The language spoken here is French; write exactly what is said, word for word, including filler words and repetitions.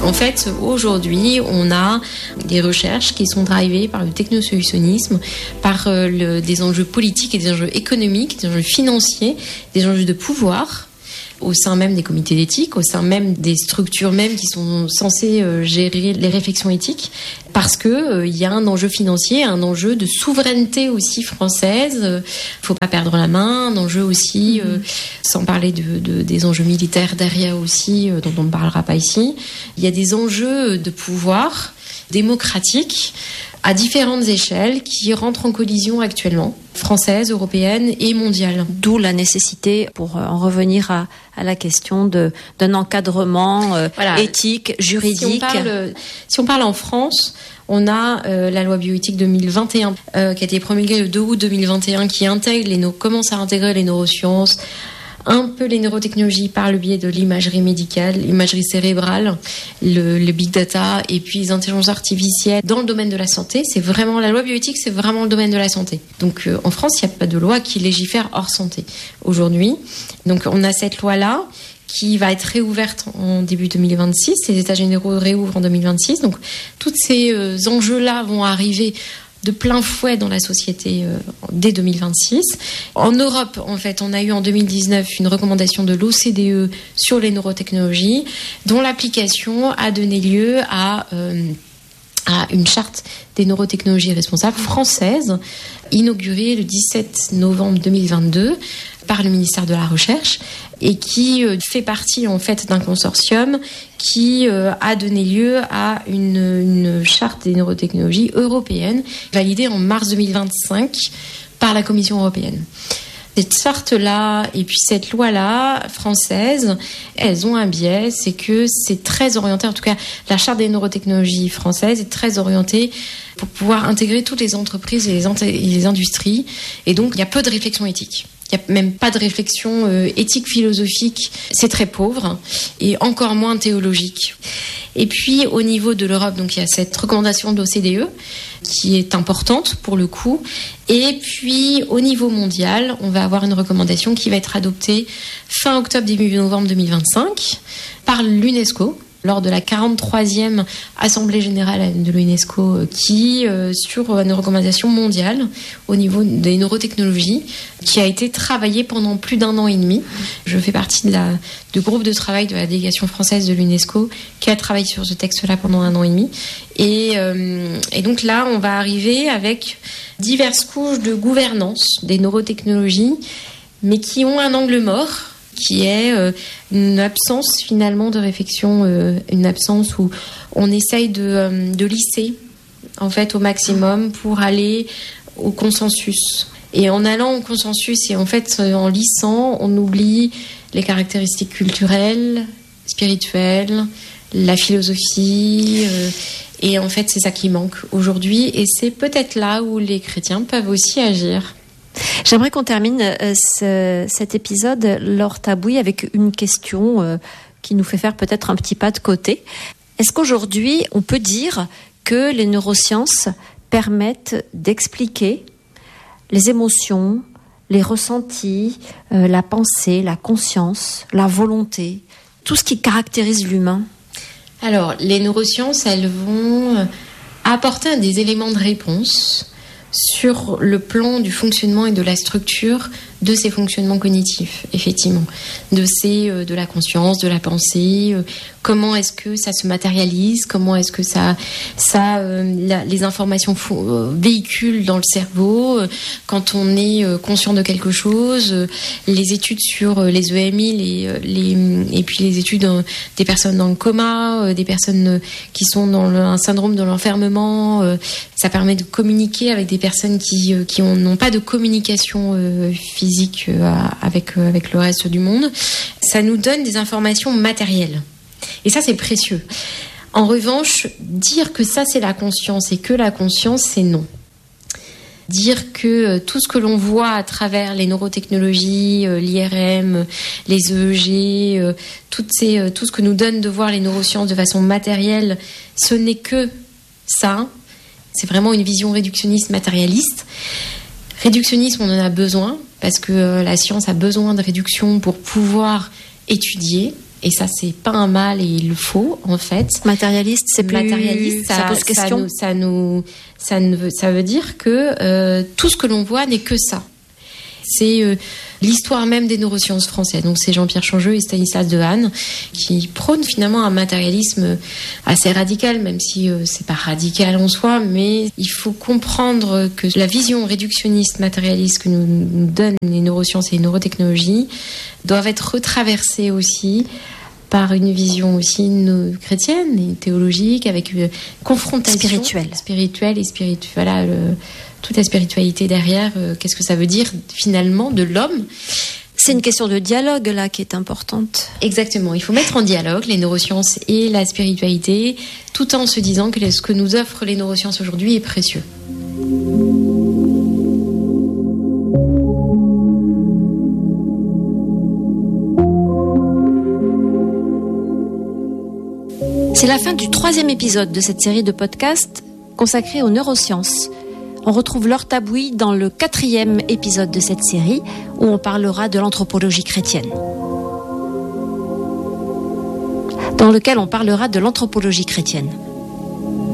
En fait, aujourd'hui, on a des recherches qui sont drivées par le technosolutionnisme, par euh, le, des enjeux politiques et des enjeux économiques, des enjeux financiers, des enjeux de pouvoir, au sein même des comités d'éthique, au sein même des structures même qui sont censées euh, gérer les réflexions éthiques, parce que euh, il y a un enjeu financier, un enjeu de souveraineté aussi française. Il euh, faut pas perdre la main, un enjeu aussi, euh, sans parler de, de, des enjeux militaires derrière aussi, euh, dont on ne parlera pas ici. Il y a des enjeux de pouvoir démocratique à différentes échelles qui rentrent en collision actuellement, française, européenne et mondiale. D'où la nécessité, pour en revenir à, à la question de, d'un encadrement euh, voilà. éthique, juridique. Si on parle, si on parle en France, on a euh, la loi bioéthique deux mille vingt et un euh, qui a été promulguée le deux août deux mille vingt et un, qui intègre les no- commence à intégrer les neurosciences, un peu les neurotechnologies par le biais de l'imagerie médicale, l'imagerie cérébrale, le, le big data et puis les intelligences artificielles dans le domaine de la santé. C'est vraiment, la loi bioéthique, c'est vraiment le domaine de la santé. Donc euh, en France, il n'y a pas de loi qui légifère hors santé aujourd'hui. Donc on a cette loi-là qui va être réouverte en début deux mille vingt-six. Les États généraux réouvrent en deux mille vingt-six. Donc tous ces euh, enjeux-là vont arriver de plein fouet dans la société euh, dès deux mille vingt-six. En Europe, en fait, on a eu en deux mille dix-neuf une recommandation de l'O C D E sur les neurotechnologies, dont l'application a donné lieu à, euh, à une charte des neurotechnologies responsables française, inaugurée le dix-sept novembre deux mille vingt-deux par le ministère de la Recherche, et qui euh, fait partie en fait d'un consortium qui euh, a donné lieu à une, une charte des neurotechnologies européenne validée en mars deux mille vingt-cinq par la Commission européenne. Cette charte-là et puis cette loi-là française, elles ont un biais, c'est que c'est très orienté, en tout cas la charte des neurotechnologies françaises est très orientée pour pouvoir intégrer toutes les entreprises et les, ent- et les industries, et donc il y a peu de réflexion éthique. Il n'y a même pas de réflexion euh, éthique, philosophique, c'est très pauvre, et encore moins théologique. Et puis au niveau de l'Europe, donc il y a cette recommandation de l'O C D E qui est importante pour le coup. Et puis au niveau mondial, on va avoir une recommandation qui va être adoptée fin octobre, début novembre deux mille vingt-cinq par l'UNESCO, lors de la quarante-troisième Assemblée Générale de l'UNESCO, qui, euh, sur une recommandation mondiale au niveau des neurotechnologies, qui a été travaillée pendant plus d'un an et demi. Je fais partie de la, du groupe de travail de la délégation française de l'UNESCO qui a travaillé sur ce texte-là pendant un an et demi. Et, euh, et donc là, on va arriver avec diverses couches de gouvernance des neurotechnologies, mais qui ont un angle mort, qui est euh, une absence finalement de réflexion, euh, une absence où on essaye de, euh, de lisser en fait au maximum pour aller au consensus. Et en allant au consensus et en fait en lissant, on oublie les caractéristiques culturelles, spirituelles, la philosophie, euh, et en fait c'est ça qui manque aujourd'hui, et c'est peut-être là où les chrétiens peuvent aussi agir. J'aimerais qu'on termine euh, ce, cet épisode, Laure Tabouy, avec une question euh, qui nous fait faire peut-être un petit pas de côté. Est-ce qu'aujourd'hui, on peut dire que les neurosciences permettent d'expliquer les émotions, les ressentis, euh, la pensée, la conscience, la volonté, tout ce qui caractérise l'humain? Alors, les neurosciences, elles vont apporter des éléments de réponse sur le plan du fonctionnement et de la structure de ces fonctionnements cognitifs, effectivement, de ces, euh, de la conscience, de la pensée, euh, comment est-ce que ça se matérialise, comment est-ce que ça, ça, euh, la, les informations fo- euh, véhiculent dans le cerveau, euh, quand on est euh, conscient de quelque chose, euh, les études sur euh, les E M I, les, les, et puis les études euh, des personnes dans le coma, euh, des personnes euh, qui sont dans le, un syndrome de l'enfermement, euh, ça permet de communiquer avec des personnes qui, euh, qui ont, n'ont pas de communication euh, physique euh, avec, euh, avec le reste du monde. Ça nous donne des informations matérielles. Et ça, c'est précieux. En revanche, dire que ça, c'est la conscience et que la conscience, c'est non. Dire que euh, tout ce que l'on voit à travers les neurotechnologies, euh, l'I R M, les E E G, euh, toutes ces, euh, tout ce que nous donne de voir les neurosciences de façon matérielle, ce n'est que ça. C'est vraiment une vision réductionniste, matérialiste. Réductionnisme, on en a besoin, parce que euh, la science a besoin de réduction pour pouvoir étudier. Et ça, c'est pas un mal et il le faut, en fait. Matérialiste, c'est plus... Matérialiste, ça, ça pose question. Ça, nous, ça, nous, ça, ne veut, ça veut dire que euh, tout ce que l'on voit n'est que ça. C'est euh, l'histoire même des neurosciences françaises. Donc c'est Jean-Pierre Changeux et Stanislas Dehaene qui prônent finalement un matérialisme assez radical, même si euh, c'est pas radical en soi, mais il faut comprendre que la vision réductionniste matérialiste que nous, nous donnent les neurosciences et les neurotechnologies doivent être retraversées aussi par une vision aussi no- chrétienne et théologique, avec une confrontation spirituelle, spirituelle et spirituelle. Voilà, le, toute la spiritualité derrière. Euh, qu'est-ce que ça veut dire finalement de l'homme ? C'est une question de dialogue là qui est importante. Exactement. Il faut mettre en dialogue les neurosciences et la spiritualité, tout en se disant que ce que nous offrent les neurosciences aujourd'hui est précieux. C'est la fin du troisième épisode de cette série de podcasts consacrée aux neurosciences. On retrouve Laure Tabouy dans le quatrième épisode de cette série où on parlera de l'anthropologie chrétienne. Dans lequel on parlera de l'anthropologie chrétienne.